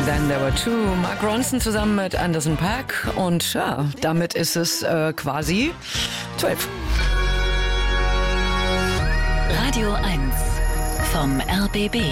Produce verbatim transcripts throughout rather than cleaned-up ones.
Then There Were Two. Mark Ronson zusammen mit Anderson .Paak. Und ja, damit ist es äh, quasi zwölf. Radio eins vom R B B.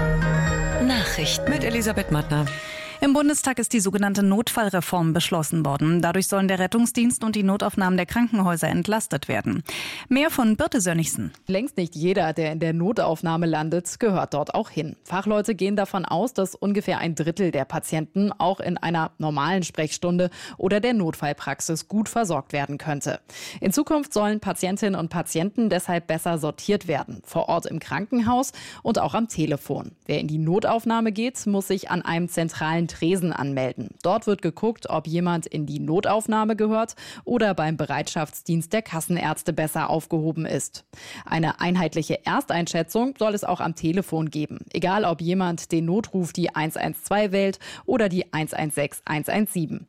Nachrichten Mit Elisabeth Mattner. Im Bundestag ist die sogenannte Notfallreform beschlossen worden. Dadurch sollen der Rettungsdienst und die Notaufnahmen der Krankenhäuser entlastet werden. Mehr von Birte Sönnigsen. Längst nicht jeder, der in der Notaufnahme landet, gehört dort auch hin. Fachleute gehen davon aus, dass ungefähr ein Drittel der Patienten auch in einer normalen Sprechstunde oder der Notfallpraxis gut versorgt werden könnte. In Zukunft sollen Patientinnen und Patienten deshalb besser sortiert werden. Vor Ort im Krankenhaus und auch am Telefon. Wer in die Notaufnahme geht, muss sich an einem zentralen Tresen anmelden. Dort wird geguckt, ob jemand in die Notaufnahme gehört oder beim Bereitschaftsdienst der Kassenärzte besser aufgehoben ist. Eine einheitliche Ersteinschätzung soll es auch am Telefon geben. Egal, ob jemand den Notruf die eins eins zwei wählt oder die eins eins sechs eins eins sieben.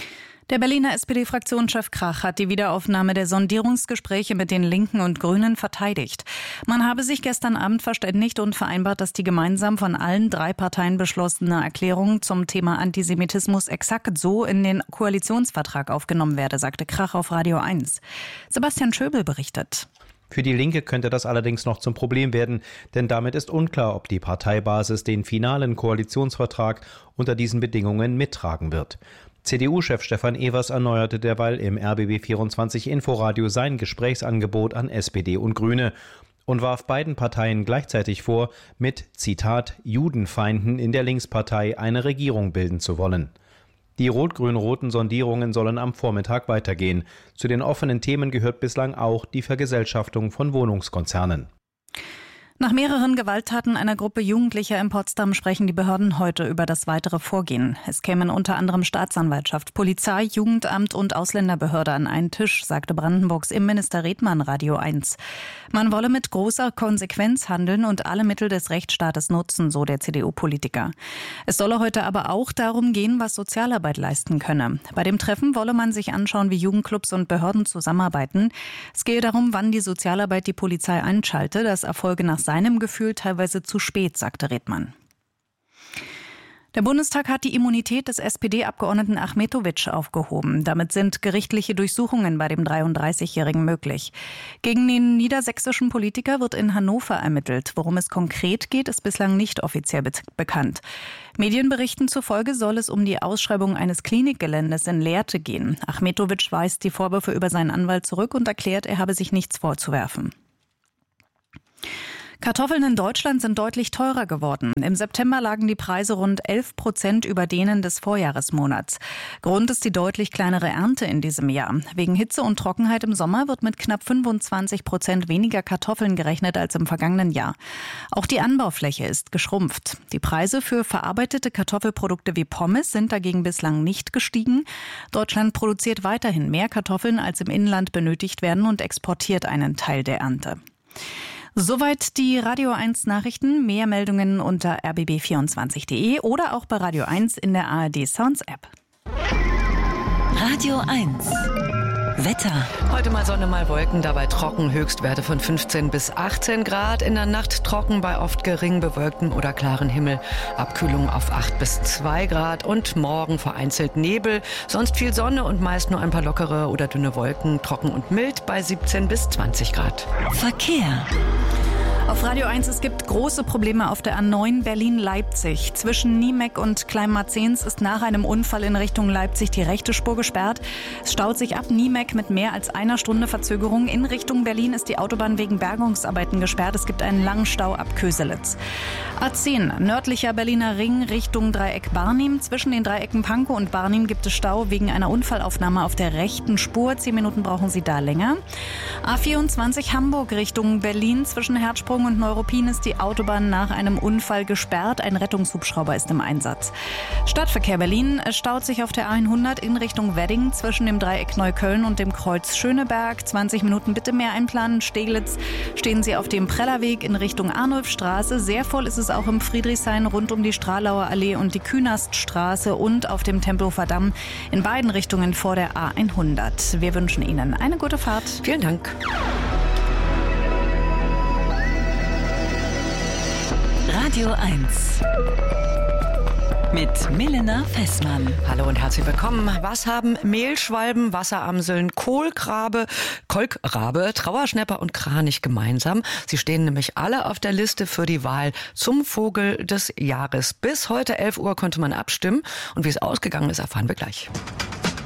Der Berliner S P D-Fraktionschef Krach hat die Wiederaufnahme der Sondierungsgespräche mit den Linken und Grünen verteidigt. Man habe sich gestern Abend verständigt und vereinbart, dass die gemeinsam von allen drei Parteien beschlossene Erklärung zum Thema Antisemitismus exakt so in den Koalitionsvertrag aufgenommen werde, sagte Krach auf Radio eins. Sebastian Schöbel berichtet. Für die Linke könnte das allerdings noch zum Problem werden, denn damit ist unklar, ob die Parteibasis den finalen Koalitionsvertrag unter diesen Bedingungen mittragen wird. C D U-Chef Stefan Evers erneuerte derweil im R B B vierundzwanzig Inforadio sein Gesprächsangebot an S P D und Grüne und warf beiden Parteien gleichzeitig vor, mit, Zitat, Judenfeinden in der Linkspartei eine Regierung bilden zu wollen. Die rot-grün-roten Sondierungen sollen am Vormittag weitergehen. Zu den offenen Themen gehört bislang auch die Vergesellschaftung von Wohnungskonzernen. Nach mehreren Gewalttaten einer Gruppe Jugendlicher in Potsdam sprechen die Behörden heute über das weitere Vorgehen. Es kämen unter anderem Staatsanwaltschaft, Polizei, Jugendamt und Ausländerbehörde an einen Tisch, sagte Brandenburgs Innenminister Redmann Radio eins. Man wolle mit großer Konsequenz handeln und alle Mittel des Rechtsstaates nutzen, so der C D U-Politiker. Es solle heute aber auch darum gehen, was Sozialarbeit leisten könne. Bei dem Treffen wolle man sich anschauen, wie Jugendclubs und Behörden zusammenarbeiten. Es gehe darum, wann die Sozialarbeit die Polizei einschalte. Das erfolge nach seinem Gefühl teilweise zu spät, sagte Redmann. Der Bundestag hat die Immunität des S P D-Abgeordneten Achmetović aufgehoben. Damit sind gerichtliche Durchsuchungen bei dem dreiunddreißigjährigen möglich. Gegen den niedersächsischen Politiker wird in Hannover ermittelt. Worum es konkret geht, ist bislang nicht offiziell be- bekannt. Medienberichten zufolge soll es um die Ausschreibung eines Klinikgeländes in Lehrte gehen. Achmetović weist die Vorwürfe über seinen Anwalt zurück und erklärt, er habe sich nichts vorzuwerfen. Kartoffeln in Deutschland sind deutlich teurer geworden. Im September lagen die Preise rund elf Prozent über denen des Vorjahresmonats. Grund ist die deutlich kleinere Ernte in diesem Jahr. Wegen Hitze und Trockenheit im Sommer wird mit knapp fünfundzwanzig Prozent weniger Kartoffeln gerechnet als im vergangenen Jahr. Auch die Anbaufläche ist geschrumpft. Die Preise für verarbeitete Kartoffelprodukte wie Pommes sind dagegen bislang nicht gestiegen. Deutschland produziert weiterhin mehr Kartoffeln, als im Inland benötigt werden und exportiert einen Teil der Ernte. Soweit die Radio eins Nachrichten. Mehr Meldungen unter r b b vierundzwanzig punkt de oder auch bei Radio eins in der A R D Sounds App. Radio eins Wetter. Heute mal Sonne, mal Wolken, dabei trocken, Höchstwerte von fünfzehn bis achtzehn Grad. In der Nacht trocken bei oft gering bewölktem oder klaren Himmel. Abkühlung auf acht bis zwei Grad und morgen vereinzelt Nebel. Sonst viel Sonne und meist nur ein paar lockere oder dünne Wolken. Trocken und mild bei siebzehn bis zwanzig Grad. Verkehr. Auf Radio eins, es gibt große Probleme auf der A neun Berlin-Leipzig. Zwischen Niemeck und Kleinmarzens ist nach einem Unfall in Richtung Leipzig die rechte Spur gesperrt. Es staut sich ab Niemeck mit mehr als einer Stunde Verzögerung. In Richtung Berlin ist die Autobahn wegen Bergungsarbeiten gesperrt. Es gibt einen langen Stau ab Köselitz. A zehn, nördlicher Berliner Ring Richtung Dreieck Barnim. Zwischen den Dreiecken Pankow und Barnim gibt es Stau wegen einer Unfallaufnahme auf der rechten Spur. Zehn Minuten brauchen Sie da länger. A vierundzwanzig Hamburg Richtung Berlin. Zwischen Herzsprung und Neuruppin ist die Autobahn nach einem Unfall gesperrt. Ein Rettungshubschrauber ist im Einsatz. Stadtverkehr Berlin. Es staut sich auf der A hundert in Richtung Wedding zwischen dem Dreieck Neukölln und dem Kreuz Schöneberg. zwanzig Minuten bitte mehr einplanen. Steglitz stehen Sie auf dem Prellerweg in Richtung Arnulfstraße. Sehr voll ist es auch im Friedrichshain rund um die Stralauer Allee und die Künaststraße und auf dem Tempelhofer Damm in beiden Richtungen vor der A hundert. Wir wünschen Ihnen eine gute Fahrt. Vielen Dank. Radio eins mit Milena Fessmann. Hallo und herzlich willkommen. Was haben Mehlschwalben, Wasseramseln, Kohlrabe, Kolkrabe, Trauerschnäpper und Kranich gemeinsam? Sie stehen nämlich alle auf der Liste für die Wahl zum Vogel des Jahres. Bis heute elf Uhr konnte man abstimmen und wie es ausgegangen ist, erfahren wir gleich.